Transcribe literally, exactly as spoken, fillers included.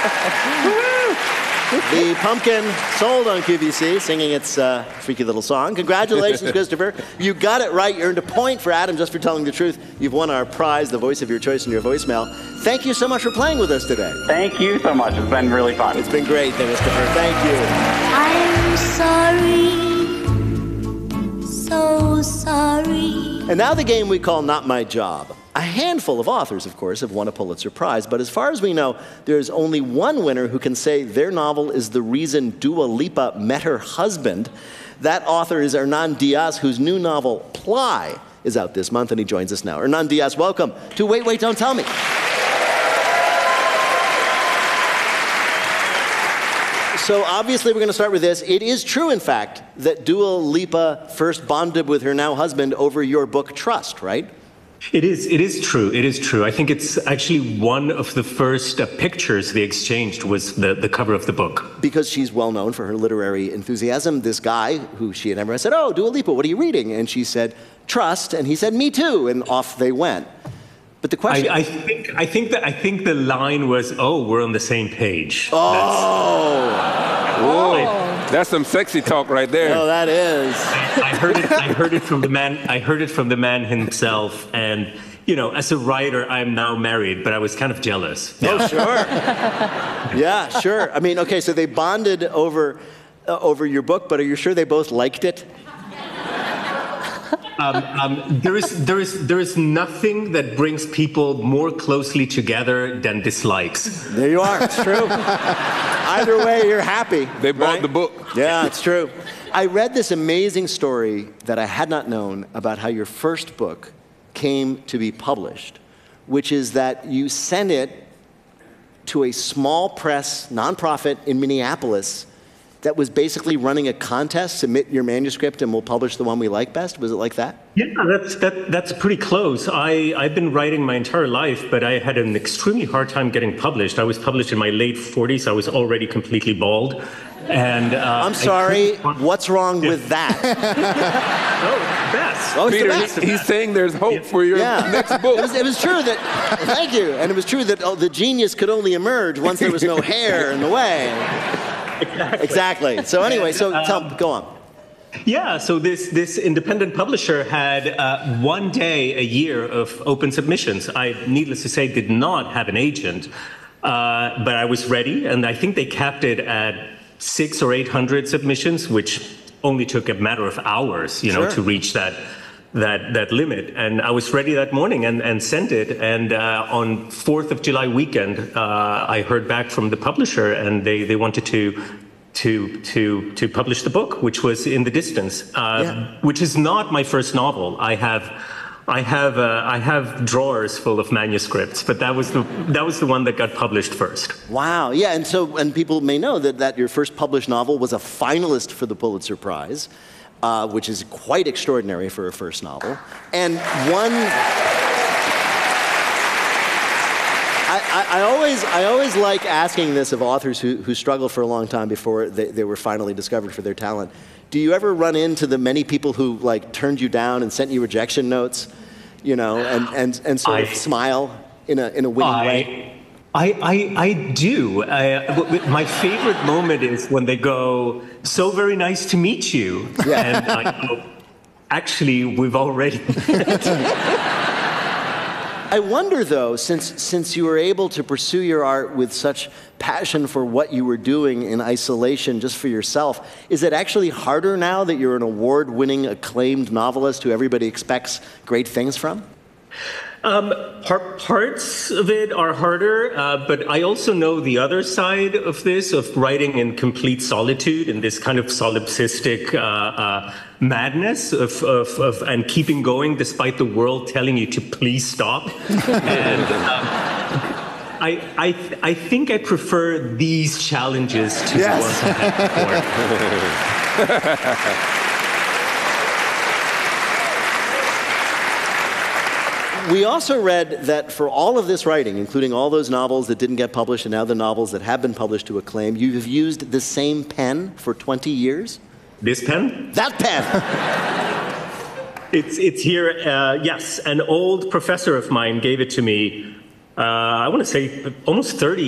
The Pumpkin sold on Q V C, singing its uh, freaky little song. Congratulations, Christopher. You got it right. You earned a point for Adam just for telling the truth. You've won our prize, the voice of your choice in your voicemail. Thank you so much for playing with us today. Thank you so much. It's been really fun. It's been great, Christopher. Thank you. I'm sorry, so sorry. And now the game we call Not My Job. A handful of authors, of course, have won a Pulitzer Prize, but as far as we know, there's only one winner who can say their novel is the reason Dua Lipa met her husband. That author is Hernan Diaz, whose new novel, Ply, is out this month, and he joins us now. Hernan Diaz, welcome to Wait, Wait, Don't Tell Me. So obviously we're going to start with this. It is true, in fact, that Dua Lipa first bonded with her now husband over your book, Trust, right? It is. It is true. It is true. I think it's actually one of the first uh, pictures they exchanged was the, the cover of the book. Because she's well known for her literary enthusiasm. This guy, who she had never met, said, "Oh, Dua Lipa, what are you reading?" And she said, "Trust." And he said, "Me too." And off they went. But the question... I, I think. I think that. I think the line was, "Oh, we're on the same page." Oh. That's, Whoa. That's some sexy talk right there. Oh, that is. I, I heard it. I heard it from the man. I heard it from the man himself. And you know, as a writer, I'm now married, but I was kind of jealous. Oh, sure. Yeah, sure. I mean, okay, so they bonded over uh, over your book, but are you sure they both liked it? Um, um, there is there is there is nothing that brings people more closely together than dislikes. There you are. It's true. Either way, you're happy. They bought right? the book. Yeah, it's true. I read this amazing story that I had not known about how your first book came to be published, which is that you sent it to a small press nonprofit in Minneapolis that was basically running a contest, submit your manuscript and we'll publish the one we like best? Was it like that? Yeah, that's that, that's pretty close. I, I've been writing my entire life, but I had an extremely hard time getting published. I was published in my late forties. I was already completely bald. And uh, I'm sorry, what's wrong yeah. with that? Oh, best. Oh, Peter, the best. He, he's saying there's hope for your yeah. next book. It was, it was true that, thank you, and it was true that oh, the genius could only emerge once there was no hair in the way. Exactly. Exactly. So anyway, so um, tell, go on. Yeah, so this, this independent publisher had uh, one day a year of open submissions. I, needless to say, did not have an agent, uh, but I was ready, and I think they capped it at six or eight hundred submissions, which only took a matter of hours, you know, sure. to reach that that that limit. And I was ready that morning and, and sent it. And uh, on fourth of July weekend, uh, I heard back from the publisher, and they, they wanted to to to to publish the book, which was In the Distance, uh, yeah. which is not my first novel. I have. I have uh, I have drawers full of manuscripts, but that was the that was the one that got published first. Wow, yeah, and so and people may know that, that your first published novel was a finalist for the Pulitzer Prize, uh, which is quite extraordinary for a first novel, and one. I, I, I always I always like asking this of authors who who struggle for a long time before they, they were finally discovered for their talent. Do you ever run into the many people who like turned you down and sent you rejection notes, you know, and, and, and sort I, of smile in a in a winning I, way? I, I, I do. I, my favorite moment is when they go, "So very nice to meet you," yeah. and I go, "Actually, we've already." I wonder, though, since since you were able to pursue your art with such passion for what you were doing in isolation just for yourself, is it actually harder now that you're an award-winning, acclaimed novelist who everybody expects great things from? Um, part, parts of it are harder, uh, but I also know the other side of this, of writing in complete solitude, in this kind of solipsistic uh, uh, madness of, of, of and keeping going despite the world telling you to please stop. and um, I, I, I think I prefer these challenges to yes. the ones I had before. We also read that for all of this writing, including all those novels that didn't get published and now the novels that have been published to acclaim, you've used the same pen for twenty years? This pen? That pen! it's, it's here, uh, yes. An old professor of mine gave it to me, uh, I want to say almost thirty